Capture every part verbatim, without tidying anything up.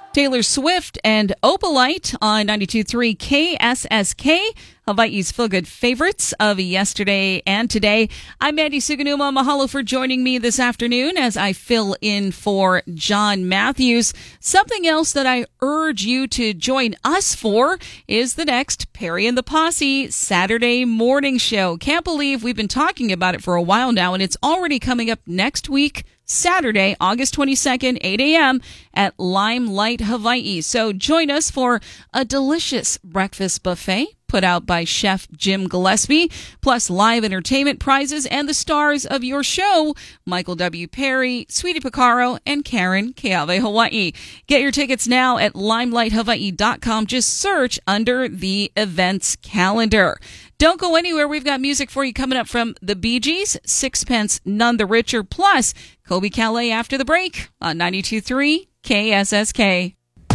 Taylor Swift and Opalite on ninety-two point three K S S K, Hawaii's feel-good favorites of yesterday and today. I'm Mandy Suganuma. Mahalo for joining me this afternoon as I fill in for John Matthews. Something else that I urge you to join us for is the next Perry and the Posse Saturday morning show. Can't believe we've been talking about it for a while now, and it's already coming up next week, Saturday, August twenty-second, eight a.m. at Limelight Hawaii. So join us for a delicious breakfast buffet put out by Chef Jim Gillespie, plus live entertainment prizes and the stars of your show, Michael W. Perry, Sweetie Picaro, and Karen Keawe Hawaii. Get your tickets now at limelight hawaii dot com. Just search under the events calendar. Don't go anywhere. We've got music for you coming up from the Bee Gees, Sixpence None the Richer, plus Kobe Calais after the break on ninety-two point three K S S K.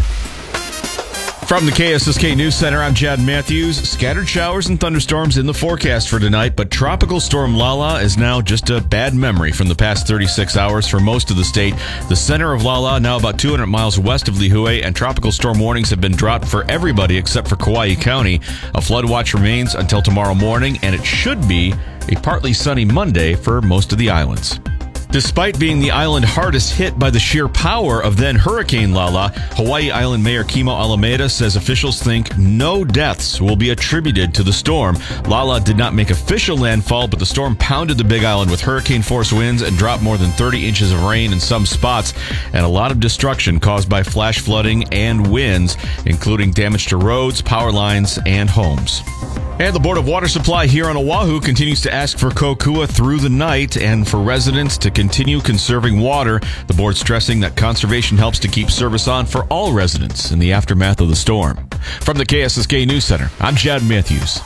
From the K S S K News Center, I'm Chad Matthews. Scattered showers and thunderstorms in the forecast for tonight, but Tropical Storm Lala is now just a bad memory from the past thirty-six hours for most of the state. The center of Lala, now about two hundred miles west of Lihue, and tropical storm warnings have been dropped for everybody except for Kauai County. A flood watch remains until tomorrow morning, and it should be a partly sunny Monday for most of the islands. Despite being the island hardest hit by the sheer power of then Hurricane Lala, Hawaii Island Mayor Kimo Alameda says officials think no deaths will be attributed to the storm. Lala did not make official landfall, but the storm pounded the Big Island with hurricane-force winds and dropped more than thirty inches of rain in some spots, and a lot of destruction caused by flash flooding and winds, including damage to roads, power lines, and homes. And the Board of Water Supply here on Oahu continues to ask for kokua through the night and for residents to continue conserving water. The board stressing that conservation helps to keep service on for all residents in the aftermath of the storm. From the K S S K News Center, I'm Chad Matthews.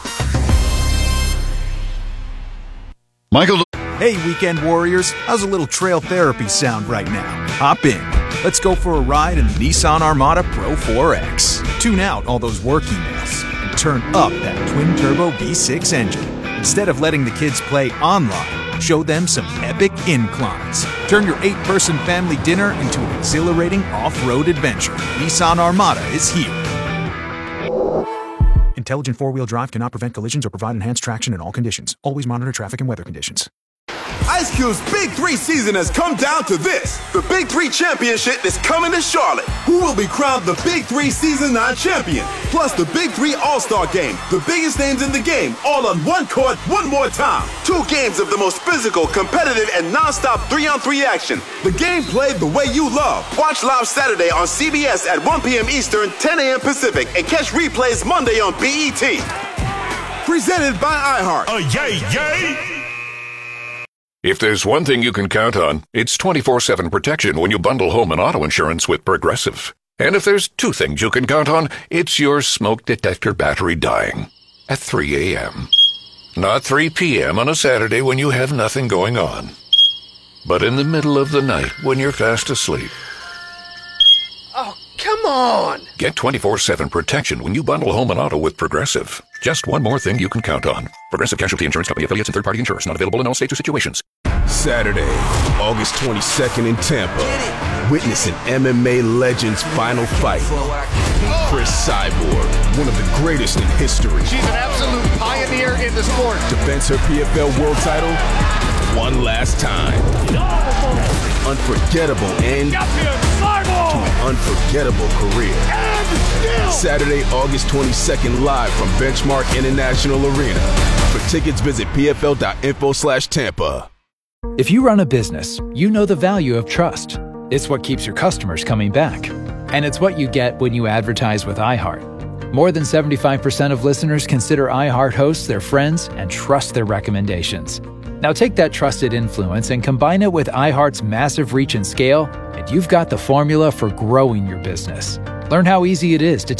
Michael. Hey, weekend warriors. How's a little trail therapy sound right now? Hop in. Let's go for a ride in the Nissan Armada Pro four X. Tune out all those work emails and turn up that twin-turbo V six engine. Instead of letting the kids play online, show them some epic inclines. Turn your eight-person family dinner into an exhilarating off-road adventure. Nissan Armada is here. Intelligent four-wheel drive cannot prevent collisions or provide enhanced traction in all conditions. Always monitor traffic and weather conditions. Ice Cube's Big Three season has come down to this. The Big Three Championship is coming to Charlotte. Who will be crowned the Big Three Season nine champion? Plus the Big Three All-Star Game. The biggest names in the game, all on one court, one more time. Two games of the most physical, competitive, and non-stop three-on-three action. The game played the way you love. Watch live Saturday on C B S at one p.m. Eastern, ten a.m. Pacific, and catch replays Monday on B E T. Presented by iHeart. Oh, yay, yay! If there's one thing you can count on, it's twenty-four seven protection when you bundle home and auto insurance with Progressive. And if there's two things you can count on, it's your smoke detector battery dying at three a.m. Not three p.m. on a Saturday when you have nothing going on, but in the middle of the night when you're fast asleep. Oh, come on! Get twenty-four seven protection when you bundle home and auto with Progressive. Just one more thing you can count on. Progressive Casualty Insurance Company affiliates and third-party insurers. Not available in all states or situations. Saturday, August twenty-second in Tampa. Witness an M M A legend's final fight. Chris Cyborg, one of the greatest in history. She's an absolute pioneer in the sport. Defends her P F L world title one last time. Unforgettable end to an unforgettable career. Saturday, August twenty-second, live from Benchmark International Arena. For tickets, visit pfl.info slash Tampa. If you run a business, you know the value of trust. It's what keeps your customers coming back. And it's what you get when you advertise with iHeart. More than seventy-five percent of listeners consider iHeart hosts their friends and trust their recommendations. Now take that trusted influence and combine it with iHeart's massive reach and scale, and you've got the formula for growing your business. Learn how easy it is to